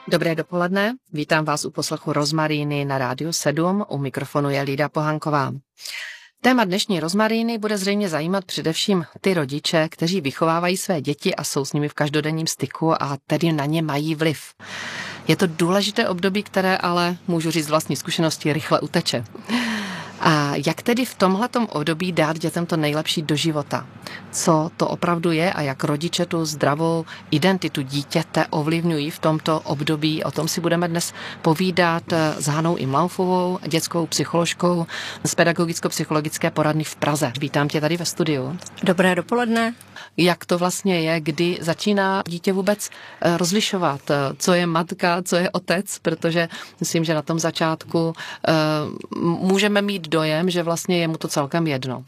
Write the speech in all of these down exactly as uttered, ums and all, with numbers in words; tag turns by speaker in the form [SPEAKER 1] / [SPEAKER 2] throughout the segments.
[SPEAKER 1] Dobré dopoledne, vítám vás u poslechu Rozmaríny na Rádiu sedm, u mikrofonu je Lída Pohanková. Téma dnešní Rozmaríny bude zřejmě zajímat především ty rodiče, kteří vychovávají své děti a jsou s nimi v každodenním styku a tedy na ně mají vliv. Je to důležité období, které ale, můžu říct z vlastní zkušenosti, rychle uteče. A jak tedy v tomhletom období dát dětem to nejlepší do života? Co to opravdu je a jak rodiče tu zdravou identitu dítěte ovlivňují v tomto období? O tom si budeme dnes povídat s Hanou Imlaufovou, dětskou psycholožkou z pedagogicko-psychologické poradny v Praze. Vítám tě tady ve studiu.
[SPEAKER 2] Dobré dopoledne.
[SPEAKER 1] Jak to vlastně je, kdy začíná dítě vůbec rozlišovat, co je matka, co je otec, protože myslím, že na tom začátku uh, můžeme mít dojem, že vlastně je mu to celkem jedno.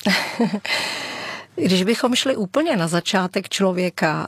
[SPEAKER 2] Když bychom šli úplně na začátek člověka,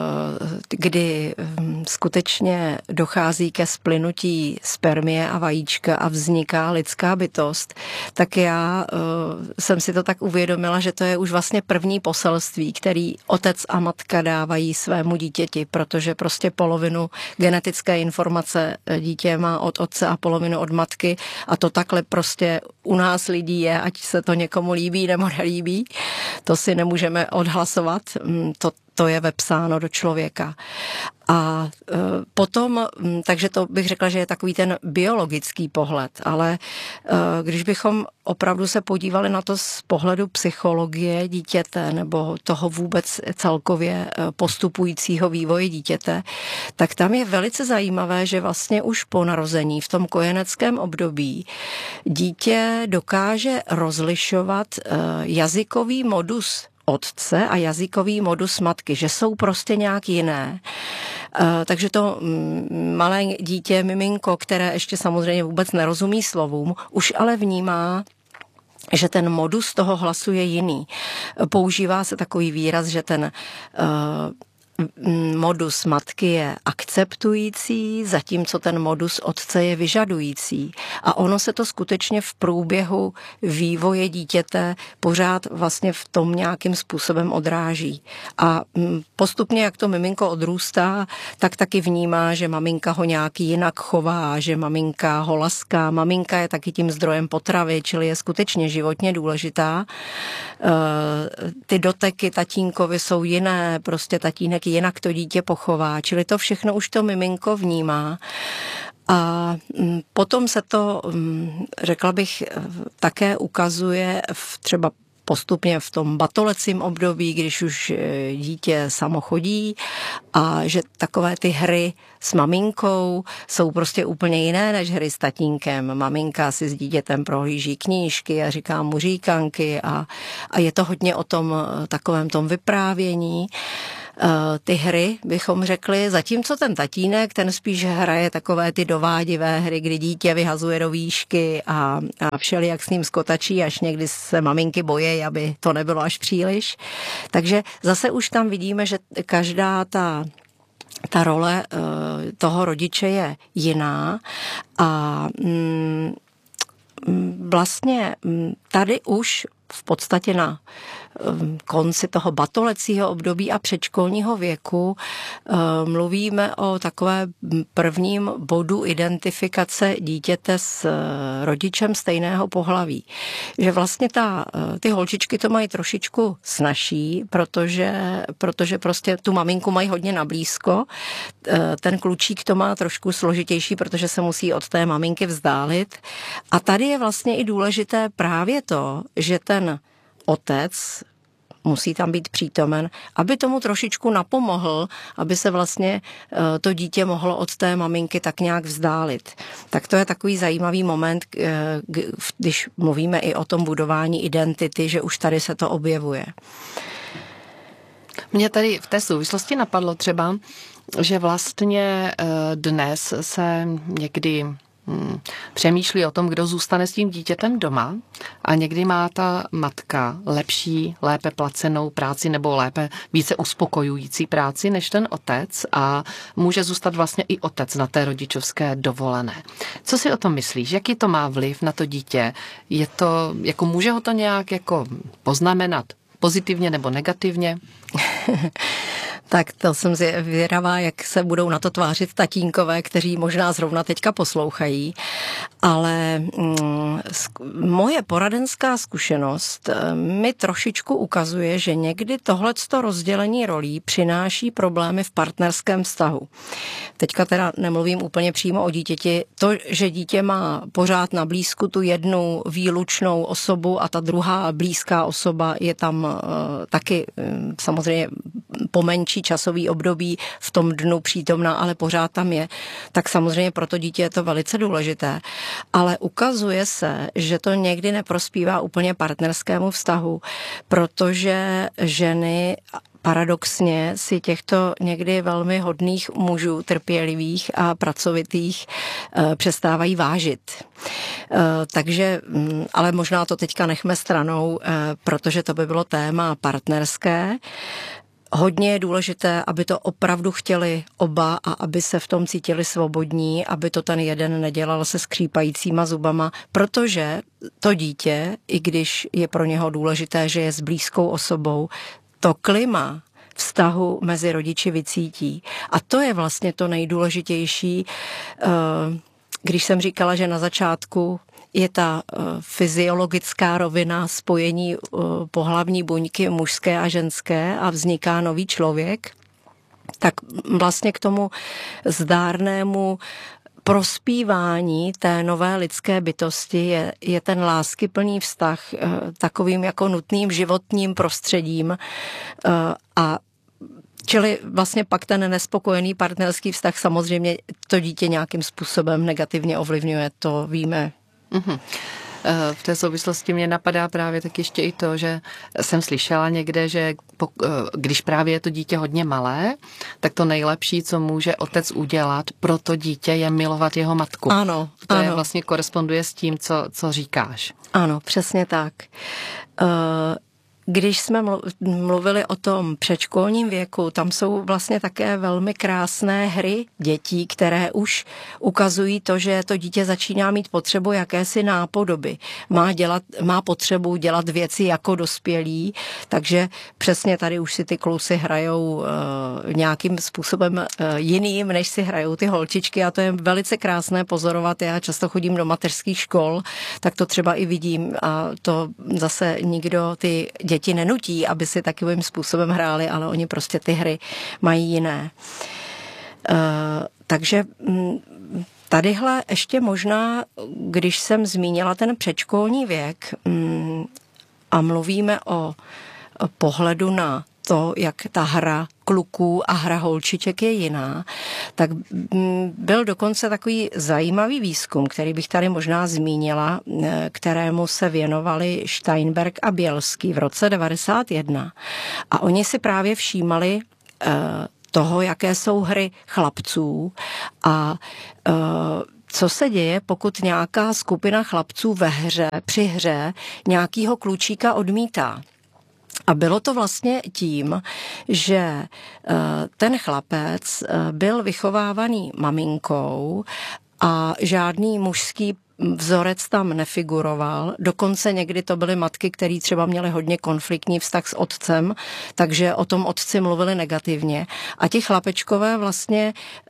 [SPEAKER 2] kdy skutečně dochází ke splynutí spermie a vajíčka a vzniká lidská bytost, tak já jsem si to tak uvědomila, že to je už vlastně první poselství, který otec a matka dávají svému dítěti, protože prostě polovinu genetické informace dítě má od otce a polovinu od matky a to takhle prostě u nás lidí je, ať se to někomu líbí nebo nelíbí. To si nemůžeme odhlasovat, to, to je vepsáno do člověka. A e, potom, takže to bych řekla, že je takový ten biologický pohled, ale e, když bychom opravdu se podívali na to z pohledu psychologie dítěte nebo toho vůbec celkově postupujícího vývoje dítěte, tak tam je velice zajímavé, že vlastně už po narození v tom kojeneckém období dítě dokáže rozlišovat e, jazykový modus otce a jazykový modus matky, že jsou prostě nějak jiné. Takže to malé dítě, miminko, které ještě samozřejmě vůbec nerozumí slovům, už ale vnímá, že ten modus toho hlasu je jiný. Používá se takový výraz, že ten modus matky je akceptující, zatímco ten modus otce je vyžadující. A ono se to skutečně v průběhu vývoje dítěte pořád vlastně v tom nějakým způsobem odráží. A postupně, jak to miminko odrůstá, tak taky vnímá, že maminka ho nějak jinak chová, že maminka ho laská. Maminka je taky tím zdrojem potravy, čili je skutečně životně důležitá. Ty doteky tatínkovi jsou jiné, prostě tatínek jinak to dítě pochová, čili to všechno už to miminko vnímá. A potom se to, řekla bych, také ukazuje v třeba postupně v tom batolecím období, když už dítě samo chodí a že takové ty hry s maminkou jsou prostě úplně jiné než hry s tatínkem. Maminka si s dítětem prohlíží knížky a říká mu říkanky a, a je to hodně o tom takovém tom vyprávění. Ty hry, bychom řekli, zatímco ten tatínek, ten spíš hraje takové ty dovádivé hry, kdy dítě vyhazuje do výšky a, a všelijak s ním skotačí, až někdy se maminky bojí, aby to nebylo až příliš. Takže zase už tam vidíme, že každá ta ta role toho rodiče je jiná a mm, vlastně tady už v podstatě na konci toho batolecího období a předškolního věku mluvíme o takové prvním bodu identifikace dítěte s rodičem stejného pohlaví. Že vlastně ta, ty holčičky to mají trošičku snazší, protože, protože prostě tu maminku mají hodně nablízko. Ten klučík to má trošku složitější, protože se musí od té maminky vzdálit. A tady je vlastně i důležité právě to, že ten otec musí tam být přítomen, aby tomu trošičku napomohl, aby se vlastně to dítě mohlo od té maminky tak nějak vzdálit. Tak to je takový zajímavý moment, když mluvíme i o tom budování identity, že už tady se to objevuje.
[SPEAKER 1] Mně tady v té souvislosti napadlo třeba, že vlastně dnes se někdy Hmm. přemýšlí o tom, kdo zůstane s tím dítětem doma a někdy má ta matka lepší, lépe placenou práci nebo lépe více uspokojující práci než ten otec a může zůstat vlastně i otec na té rodičovské dovolené. Co si o tom myslíš? Jaký to má vliv na to dítě? Je to, jako může ho to nějak jako poznamenat pozitivně nebo negativně?
[SPEAKER 2] Tak to jsem zvědavá, jak se budou na to tvářit tatínkové, kteří možná zrovna teďka poslouchají, ale mm, moje poradenská zkušenost mi trošičku ukazuje, že někdy tohleto rozdělení rolí přináší problémy v partnerském vztahu. Teďka teda nemluvím úplně přímo o dítěti. To, že dítě má pořád na blízku tu jednu výlučnou osobu a ta druhá blízká osoba je tam uh, taky um, samozřejmě po menší časový období v tom dnu přítomná, ale pořád tam je, tak samozřejmě pro to dítě je to velice důležité. Ale ukazuje se, že to někdy neprospívá úplně partnerskému vztahu, protože ženy paradoxně si těchto někdy velmi hodných mužů, trpělivých a pracovitých, přestávají vážit. Takže, ale možná to teďka nechme stranou, protože to by bylo téma partnerské. Hodně je důležité, aby to opravdu chtěli oba a aby se v tom cítili svobodní, aby to ten jeden nedělal se skřípajícíma zubama, protože to dítě, i když je pro něho důležité, že je s blízkou osobou, to klima vztahu mezi rodiči vycítí. A to je vlastně to nejdůležitější, když jsem říkala, že na začátku je ta fyziologická rovina spojení pohlavní buňky mužské a ženské a vzniká nový člověk, tak vlastně k tomu zdárnému prospívání té nové lidské bytosti je, je ten láskyplný vztah takovým jako nutným životním prostředím a čili vlastně pak ten nespokojený partnerský vztah samozřejmě to dítě nějakým způsobem negativně ovlivňuje, to víme.
[SPEAKER 1] Mm-hmm. V té souvislosti mě napadá právě tak ještě i to, že jsem slyšela někde, že když právě je to dítě hodně malé, tak to nejlepší, co může otec udělat pro to dítě, je milovat jeho matku.
[SPEAKER 2] Ano,
[SPEAKER 1] to
[SPEAKER 2] ano.
[SPEAKER 1] je vlastně koresponduje s tím, co, co říkáš.
[SPEAKER 2] Ano, přesně tak. Uh... Když jsme mluvili o tom předškolním věku, tam jsou vlastně také velmi krásné hry dětí, které už ukazují to, že to dítě začíná mít potřebu jakési nápodoby. Má, dělat, má potřebu dělat věci jako dospělí, takže přesně tady už si ty kluci hrajou uh, nějakým způsobem uh, jiným, než si hrajou ty holčičky a to je velice krásné pozorovat. Já často chodím do mateřských škol, tak to třeba i vidím a to zase nikdo ty děti nenutí, aby si takovým způsobem hráli, ale oni prostě ty hry mají jiné. Uh, takže tadyhle ještě možná, když jsem zmínila ten předškolní věk um, a mluvíme o, o pohledu na to, jak ta hra kluků a hra holčiček je jiná, tak byl dokonce takový zajímavý výzkum, který bych tady možná zmínila, kterému se věnovali Steinberg a Bělský v roce devadesát jedna. A oni si právě všímali toho, jaké jsou hry chlapců a co se děje, pokud nějaká skupina chlapců ve hře, při hře nějakýho klučíka odmítá. A bylo to vlastně tím, že ten chlapec byl vychovávaný maminkou a žádný mužský vzorec tam nefiguroval, dokonce někdy to byly matky, které třeba měly hodně konfliktní vztah s otcem, takže o tom otci mluvili negativně. A ti chlapečkové vlastně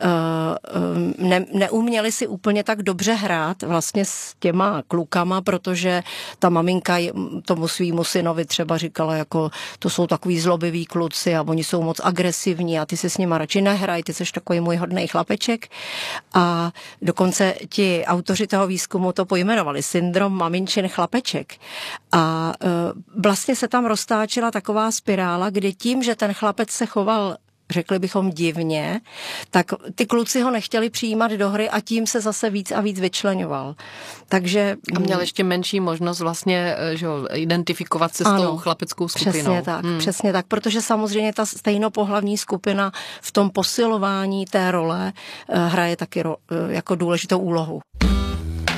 [SPEAKER 2] uh, ne, neuměli si úplně tak dobře hrát vlastně s těma klukama, protože ta maminka tomu svýmu synovi třeba říkala, jako to jsou takový zlobiví kluci a oni jsou moc agresivní a ty se s nima radši nehraj, ty seš takový můj hodnej chlapeček. A dokonce ti autoři toho výzkumu mu to pojmenovali, syndrom maminčin chlapeček. A e, vlastně se tam roztáčela taková spirála, kdy tím, že ten chlapec se choval, řekli bychom divně, tak ty kluci ho nechtěli přijímat do hry a tím se zase víc a víc vyčleňoval. Takže...
[SPEAKER 1] A měl ještě menší možnost vlastně, že jo, identifikovat se s tou chlapeckou skupinou.
[SPEAKER 2] Přesně tak, hmm. přesně tak, protože samozřejmě ta stejnopohlavní skupina v tom posilování té role hraje taky ro, jako důležitou úlohu.